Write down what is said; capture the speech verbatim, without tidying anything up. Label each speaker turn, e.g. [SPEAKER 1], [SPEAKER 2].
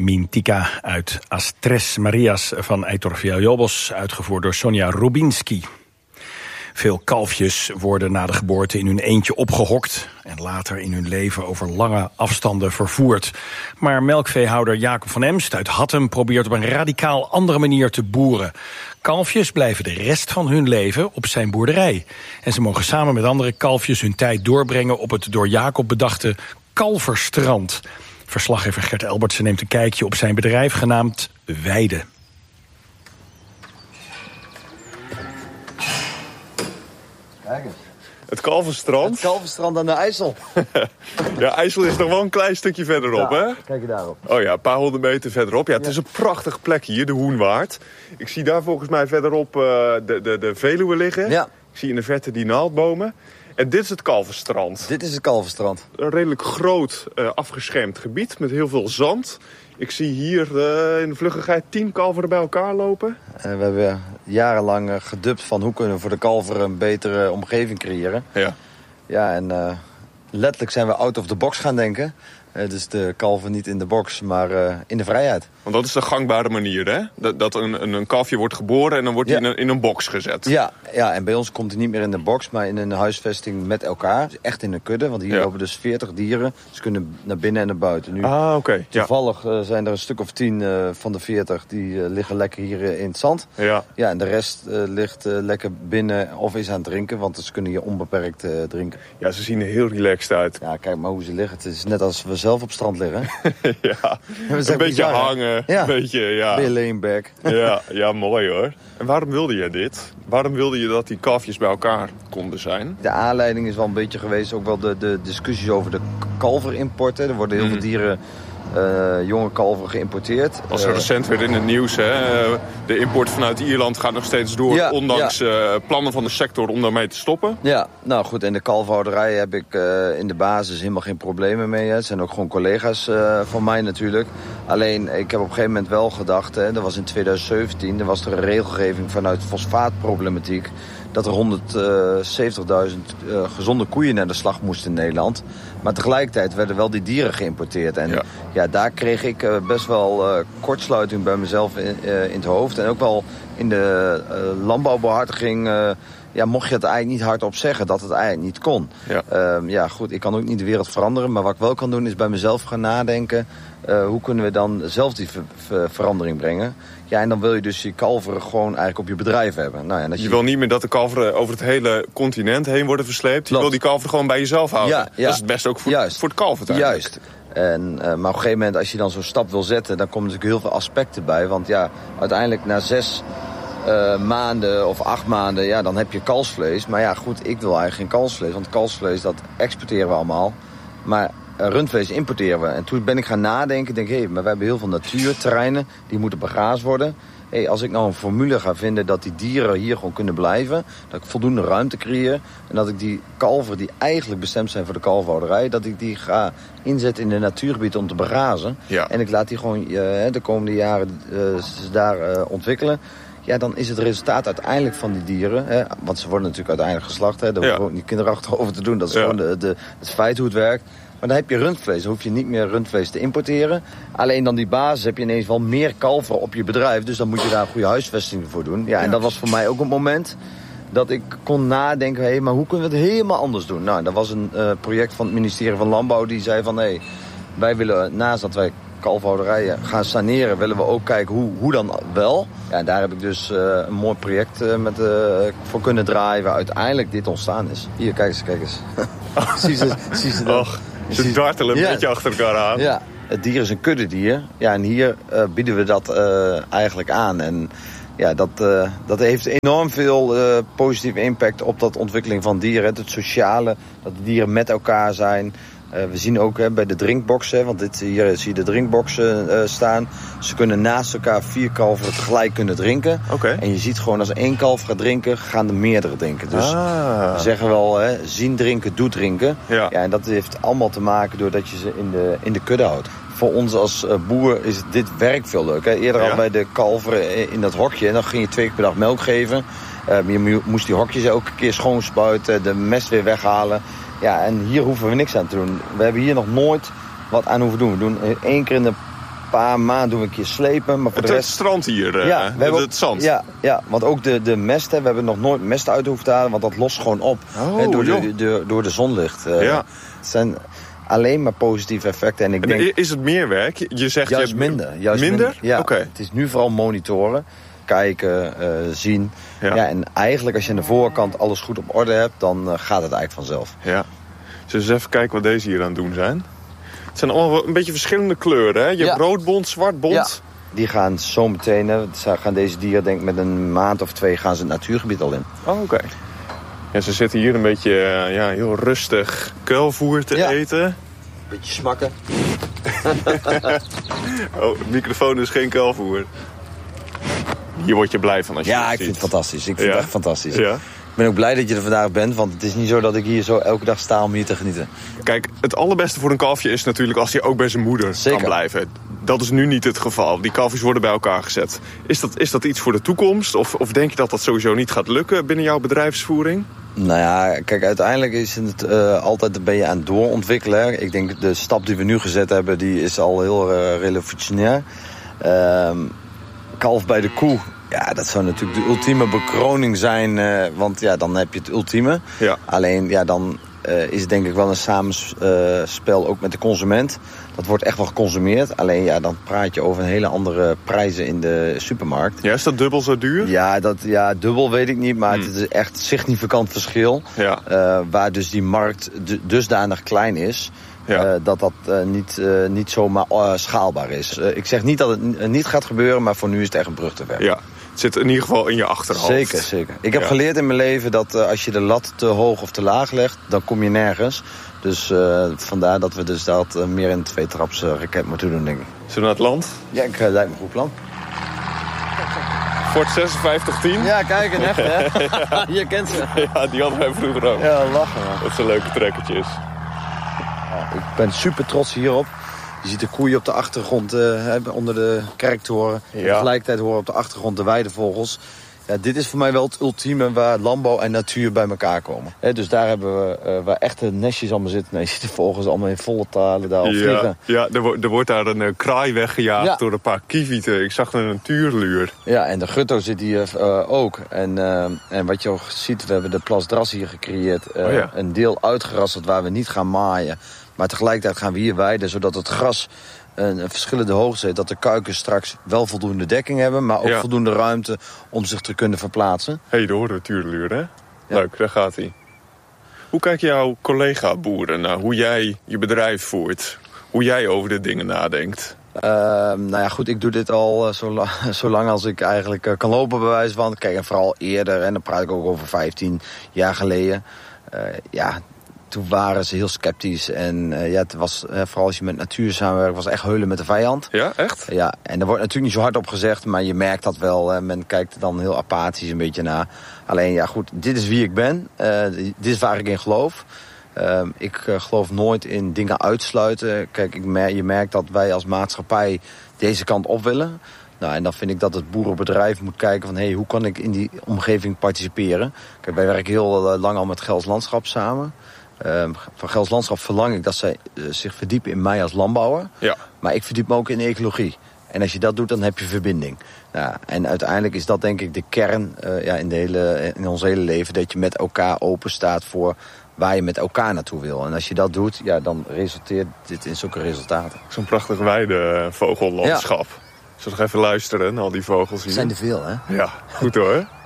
[SPEAKER 1] Mintika uit Astres Marias van Eitor Villalobos, uitgevoerd door Sonja Rubinski. Veel kalfjes worden na de geboorte in hun eentje opgehokt en later in hun leven over lange afstanden vervoerd. Maar melkveehouder Jacob van Emst uit Hattem probeert op een radicaal andere manier te boeren. Kalfjes blijven de rest van hun leven op zijn boerderij. En ze mogen samen met andere kalfjes hun tijd doorbrengen op het door Jacob bedachte Kalverstrand. Verslaggever Gert Elbertsen neemt een kijkje op zijn bedrijf genaamd Weide.
[SPEAKER 2] Kijk eens.
[SPEAKER 3] Het Kalverstrand.
[SPEAKER 2] Het Kalverstrand aan de IJssel.
[SPEAKER 3] Ja, IJssel is nog wel een klein stukje verderop,
[SPEAKER 2] ja,
[SPEAKER 3] hè?
[SPEAKER 2] Kijk je daarop.
[SPEAKER 3] Oh ja, een paar honderd meter verderop. Ja, het
[SPEAKER 2] Ja.
[SPEAKER 3] is een prachtige plek hier, de Hoenwaard. Ik zie daar volgens mij verderop uh, de, de, de Veluwe liggen.
[SPEAKER 2] Ja.
[SPEAKER 3] Ik zie in de verte die naaldbomen. En dit is het Kalverstrand.
[SPEAKER 2] Dit is het Kalverstrand.
[SPEAKER 3] Een redelijk groot uh, afgeschermd gebied met heel veel zand. Ik zie hier uh, in de vluggigheid tien kalveren bij elkaar lopen.
[SPEAKER 2] En we hebben jarenlang uh, gedubt van hoe kunnen we voor de kalveren een betere omgeving creëren.
[SPEAKER 3] Ja.
[SPEAKER 2] Ja, en uh, letterlijk zijn we out of the box gaan denken. Uh, dus de kalver niet in de box, maar uh, in de vrijheid.
[SPEAKER 3] Want dat is de gangbare manier, hè? Dat, dat een, een, een kalfje wordt geboren en dan wordt
[SPEAKER 2] Ja.
[SPEAKER 3] hij in een, in een box gezet.
[SPEAKER 2] Ja, ja, en bij ons komt hij niet meer in de box, maar in een huisvesting met elkaar. Dus echt in een kudde, want hier
[SPEAKER 3] Ja.
[SPEAKER 2] lopen dus veertig dieren. Ze kunnen naar binnen en naar buiten. Nu,
[SPEAKER 3] Ah, oké. Okay. Ja.
[SPEAKER 2] toevallig uh, zijn er een stuk of tien uh, van de veertig die uh, liggen lekker hier uh, in het zand.
[SPEAKER 3] Ja.
[SPEAKER 2] Ja, en de rest uh, ligt uh, lekker binnen of is aan het drinken, want ze kunnen hier onbeperkt uh, drinken.
[SPEAKER 3] Ja, ze zien er heel relaxed uit.
[SPEAKER 2] Ja, kijk maar hoe ze liggen. Het is net als we zelf op strand liggen.
[SPEAKER 3] Ja,
[SPEAKER 2] een
[SPEAKER 3] een beetje hangen,
[SPEAKER 2] ja.
[SPEAKER 3] een beetje, ja.
[SPEAKER 2] Weer leanback.
[SPEAKER 3] Ja, ja, mooi hoor. En waarom wilde je dit? Waarom wilde je dat die kalfjes bij elkaar konden zijn?
[SPEAKER 2] De aanleiding is wel een beetje geweest, ook wel de, de discussies over de kalverimporten. Er worden heel
[SPEAKER 3] Mm.
[SPEAKER 2] veel dieren, uh, jonge kalveren geïmporteerd.
[SPEAKER 3] Als er
[SPEAKER 2] Uh,
[SPEAKER 3] recent weer in het nieuws, hè, de import vanuit Ierland gaat nog steeds door,
[SPEAKER 2] Ja,
[SPEAKER 3] ondanks
[SPEAKER 2] ja.
[SPEAKER 3] uh, plannen van de sector om daarmee te stoppen.
[SPEAKER 2] Ja, nou goed, in de kalverhouderij heb ik uh, in de basis helemaal geen problemen mee. Hè. Het zijn ook gewoon collega's uh, van mij natuurlijk. Alleen, ik heb op een gegeven moment wel gedacht, hè, dat was in twintig zeventien, er was er een regelgeving vanuit fosfaatproblematiek, dat er honderdzeventigduizend uh, gezonde koeien naar de slag moesten in Nederland. Maar tegelijkertijd werden wel die dieren geïmporteerd. En ja,
[SPEAKER 3] ja
[SPEAKER 2] daar kreeg ik uh, best wel uh, kortsluiting bij mezelf in, uh, in het hoofd. En ook wel in de uh, landbouwbehartiging. Uh, ja, mocht je het eigenlijk niet hardop zeggen dat het eigenlijk niet kon.
[SPEAKER 3] Ja.
[SPEAKER 2] Uh, ja, goed, ik kan ook niet de wereld veranderen. Maar wat ik wel kan doen is bij mezelf gaan nadenken. Uh, hoe kunnen we dan zelf die ver- ver- verandering brengen? Ja, en dan wil je dus je kalveren gewoon eigenlijk op je bedrijf hebben. Nou ja, dat
[SPEAKER 3] je...
[SPEAKER 2] je
[SPEAKER 3] wil niet meer dat de kalveren over het hele continent heen worden versleept. Je wil die kalveren gewoon bij jezelf houden.
[SPEAKER 2] Ja, ja.
[SPEAKER 3] Dat is het beste ook voor,
[SPEAKER 2] Juist.
[SPEAKER 3] voor het kalf uiteindelijk.
[SPEAKER 2] Juist. En, uh, maar op een gegeven moment, als je dan zo'n stap wil zetten, dan komen natuurlijk heel veel aspecten bij. Want ja, uiteindelijk na zes uh, maanden of acht maanden, ja, dan heb je kalfsvlees. Maar ja, goed, ik wil eigenlijk geen kalfsvlees. Want kalfsvlees, dat exporteren we allemaal. Maar uh, rundvlees importeren we. En toen ben ik gaan nadenken, denk hé, hey, maar we hebben heel veel natuurterreinen, die moeten begraasd worden. Hey, als ik nou een formule ga vinden dat die dieren hier gewoon kunnen blijven, dat ik voldoende ruimte creëer en dat ik die kalveren die eigenlijk bestemd zijn voor de kalverhouderij, dat ik die ga inzetten in de natuurgebieden om te begrazen.
[SPEAKER 3] Ja.
[SPEAKER 2] En ik laat die gewoon uh, de komende jaren uh, daar uh, ontwikkelen. Ja, dan is het resultaat uiteindelijk van die dieren, hè, want ze worden natuurlijk uiteindelijk geslacht, hè, daar hoeven we ook niet kinderachtig over te doen, dat is
[SPEAKER 3] ja.
[SPEAKER 2] gewoon de, de, het feit hoe het werkt. Maar dan heb je rundvlees. Dan hoef je niet meer rundvlees te importeren. Alleen dan die basis heb je ineens wel meer kalveren op je bedrijf. Dus dan moet je daar een goede huisvesting voor doen. Ja, en
[SPEAKER 3] Ja.
[SPEAKER 2] dat was voor mij ook een moment dat ik kon nadenken, hé, hey, maar hoe kunnen we het helemaal anders doen? Nou, dat was een uh, project van het ministerie van Landbouw die zei van, hé, hey, wij willen naast dat wij kalfhouderijen gaan saneren, willen we ook kijken hoe, hoe dan wel. Ja, en daar heb ik dus uh, een mooi project uh, met, uh, voor kunnen draaien waar uiteindelijk dit ontstaan is. Hier, kijk eens, kijk eens. zie ze, zie ze dan.
[SPEAKER 3] Och, ze dartelen een
[SPEAKER 2] Ja.
[SPEAKER 3] beetje achter elkaar aan.
[SPEAKER 2] Ja, het dier is een kuddedier. Ja, en hier uh, bieden we dat uh, eigenlijk aan. En ja, dat, uh, dat heeft enorm veel uh, positieve impact op dat ontwikkeling van dieren. Het sociale, dat de dieren met elkaar zijn. Uh, we zien ook hè, bij de drinkboxen, want dit, hier zie je de drinkboxen uh, staan. Ze kunnen naast elkaar vier kalveren tegelijk kunnen drinken.
[SPEAKER 3] Okay.
[SPEAKER 2] En je ziet gewoon als er één kalf gaat drinken, gaan er meerdere drinken. Dus
[SPEAKER 3] ah.
[SPEAKER 2] we zeggen wel, hè, zien drinken, doet drinken.
[SPEAKER 3] Ja.
[SPEAKER 2] Ja, en dat heeft allemaal te maken doordat je ze in de, in de kudde houdt. Voor ons als uh, boer is dit werk veel leuk. Hè? Eerder
[SPEAKER 3] ja.
[SPEAKER 2] al bij de kalveren in dat hokje. En dan ging je twee keer per dag melk geven. Uh, je moest die hokjes elke keer schoonspuiten, de mest weer weghalen. Ja, en hier hoeven we niks aan te doen. We hebben hier nog nooit wat aan hoeven doen. We doen één keer in de paar maanden doen we een keer slepen. Maar voor
[SPEAKER 3] het,
[SPEAKER 2] de rest...
[SPEAKER 3] het strand hier, uh,
[SPEAKER 2] ja, we hebben
[SPEAKER 3] het zand.
[SPEAKER 2] Ja, ja, want ook de, de mest, hè, we hebben nog nooit mest uit hoeven te halen, want dat lost gewoon op.
[SPEAKER 3] Oh,
[SPEAKER 2] hè, door, de, de, door de zonlicht. Uh,
[SPEAKER 3] ja.
[SPEAKER 2] Het zijn alleen maar positieve effecten. En ik
[SPEAKER 3] en
[SPEAKER 2] denk,
[SPEAKER 3] is het meer werk? Je zegt
[SPEAKER 2] juist
[SPEAKER 3] je...
[SPEAKER 2] minder. Juist
[SPEAKER 3] minder?
[SPEAKER 2] minder. Ja,
[SPEAKER 3] okay.
[SPEAKER 2] Het is nu vooral monitoren, kijken, uh, zien.
[SPEAKER 3] Ja.
[SPEAKER 2] Ja, en eigenlijk als je aan de voorkant alles goed op orde hebt, dan uh, gaat het eigenlijk vanzelf.
[SPEAKER 3] Ja. Dus even kijken wat deze hier aan het doen zijn. Het zijn allemaal een beetje verschillende kleuren, hè? Je
[SPEAKER 2] ja.
[SPEAKER 3] hebt roodbont, zwartbont.
[SPEAKER 2] Ja. Die gaan zo meteen, hè, gaan deze dieren denk ik met een maand of twee gaan ze het natuurgebied al in.
[SPEAKER 3] Oh, oké. Okay. Ja, ze zitten hier een beetje uh, ja, heel rustig kuilvoer te
[SPEAKER 2] ja.
[SPEAKER 3] eten.
[SPEAKER 2] Beetje smakken.
[SPEAKER 3] Oh, de microfoon is geen kuilvoer. Hier word je blij van als je
[SPEAKER 2] Ja,
[SPEAKER 3] het
[SPEAKER 2] ik
[SPEAKER 3] ziet.
[SPEAKER 2] vind het fantastisch. Ik vind
[SPEAKER 3] ja?
[SPEAKER 2] het echt fantastisch.
[SPEAKER 3] Ja?
[SPEAKER 2] Ik ben ook blij dat je er vandaag bent, want het is niet zo dat ik hier zo elke dag sta om hier te genieten.
[SPEAKER 3] Kijk, het allerbeste voor een kalfje is natuurlijk als hij ook bij zijn moeder
[SPEAKER 2] Zeker.
[SPEAKER 3] kan blijven. Dat is nu niet het geval. Die kalfjes worden bij elkaar gezet. Is dat, is dat iets voor de toekomst? Of, of denk je dat dat sowieso niet gaat lukken binnen jouw bedrijfsvoering?
[SPEAKER 2] Nou ja, kijk, uiteindelijk is het uh, altijd ben je aan het doorontwikkelen. Hè. Ik denk de stap die we nu gezet hebben, die is al heel uh, revolutionair. Uh, kalf bij de koe. Ja, dat zou natuurlijk de ultieme bekroning zijn, uh, want ja, dan heb je het ultieme.
[SPEAKER 3] Ja.
[SPEAKER 2] Alleen, ja, dan uh, is het denk ik wel een samenspel uh, ook met de consument. Dat wordt echt wel geconsumeerd. Alleen, ja, dan praat je over een hele andere prijzen in de supermarkt.
[SPEAKER 3] Ja, is dat dubbel zo duur?
[SPEAKER 2] Ja, dat, ja dubbel weet ik niet, maar
[SPEAKER 3] hmm.
[SPEAKER 2] het is echt een significant verschil.
[SPEAKER 3] Ja.
[SPEAKER 2] Uh, waar dus die markt dusdanig klein is... Ja. Uh, dat dat uh, niet, uh, niet zomaar uh, schaalbaar is. Uh, ik zeg niet dat het uh, niet gaat gebeuren, maar voor nu is het echt een brug te ver.
[SPEAKER 3] Ja, het zit in ieder geval in je achterhoofd.
[SPEAKER 2] Zeker, zeker. Ik heb
[SPEAKER 3] ja.
[SPEAKER 2] geleerd in mijn leven dat uh, als je de lat te hoog of te laag legt, dan kom je nergens. Dus uh, vandaar dat we dus dat uh, meer in een tweetraps uh, raket moeten doen, denk ik.
[SPEAKER 3] Zullen we naar het land?
[SPEAKER 2] Ja, ik uh, lijkt me een goed plan.
[SPEAKER 3] Ford zesenvijftig tien?
[SPEAKER 2] Ja, kijk, een echt, hè?
[SPEAKER 3] ja.
[SPEAKER 2] Je kent ze.
[SPEAKER 3] Ja, die hadden wij vroeger ook.
[SPEAKER 2] Ja, lachen, man.
[SPEAKER 3] Dat zijn leuke trekkertjes.
[SPEAKER 2] Ja, ik ben super trots hierop. Je ziet de koeien op de achtergrond uh, onder de kerktoren.
[SPEAKER 3] Ja.
[SPEAKER 2] Tegelijkertijd horen op de achtergrond de weidevogels. Ja, dit is voor mij wel het ultieme waar landbouw en natuur bij elkaar komen. He, dus daar hebben we uh, waar echte nestjes allemaal zitten. Nee, je ziet de vogels allemaal in volle talen daar al vliegen.
[SPEAKER 3] Ja, ja er, wordt, er wordt daar een uh, kraai weggejaagd ja. door een paar kievieten. Ik zag een natuurluur.
[SPEAKER 2] Ja, en de gutto zit hier uh, ook. En, uh, en wat je ook ziet, we hebben de plasdras hier gecreëerd. Uh, oh ja. Een deel uitgerasseld waar we niet gaan maaien. Maar tegelijkertijd gaan we hier weiden, zodat het gras een, een verschillende hoogte heeft. Dat de kuikens straks wel voldoende dekking hebben, maar ook ja. voldoende ruimte om zich te kunnen verplaatsen.
[SPEAKER 3] Hé, hey, daar horen we natuurluur, hè? Ja. Leuk, daar gaat hij. Hoe kijken jouw collega-boeren naar hoe jij je bedrijf voert? Hoe jij over de dingen nadenkt?
[SPEAKER 2] Uh, nou ja, goed, ik doe dit al uh, zo, la zo lang als ik eigenlijk uh, kan lopen, bij wijze van. Kijk, en vooral eerder, en dan praat ik ook over vijftien jaar geleden. Uh, ja, toen waren ze heel sceptisch. En uh, ja, het was, uh, vooral als je met natuur samenwerkt, was echt heulen met de vijand.
[SPEAKER 3] Ja, echt?
[SPEAKER 2] Ja, en er wordt natuurlijk niet zo hard op gezegd, maar je merkt dat wel. Uh, men kijkt er dan heel apathisch een beetje naar. Alleen, ja goed, dit is wie ik ben. Uh, dit is waar ik in geloof. Uh, ik uh, geloof nooit in dingen uitsluiten. Kijk, ik mer je merkt dat wij als maatschappij deze kant op willen. Nou, en dan vind ik dat het boerenbedrijf moet kijken van, hey, hoe kan ik in die omgeving participeren? Kijk, wij werken heel uh, lang al met Gelds Landschap samen. Uh, van Gelds Landschap verlang ik dat zij uh, zich verdiepen in mij als landbouwer.
[SPEAKER 3] Ja.
[SPEAKER 2] Maar ik verdiep me ook in ecologie. En als je dat doet, dan heb je verbinding. Nou, en uiteindelijk is dat denk ik de kern uh, ja, in, de hele, in ons hele leven. Dat je met elkaar open staat voor waar je met elkaar naartoe wil. En als je dat doet, ja, dan resulteert dit in zulke resultaten.
[SPEAKER 3] Zo'n prachtig weidevogellandschap. Ja. Zullen we nog even luisteren naar al die vogels hier?
[SPEAKER 2] Er zijn er veel, hè?
[SPEAKER 3] Ja, goed hoor.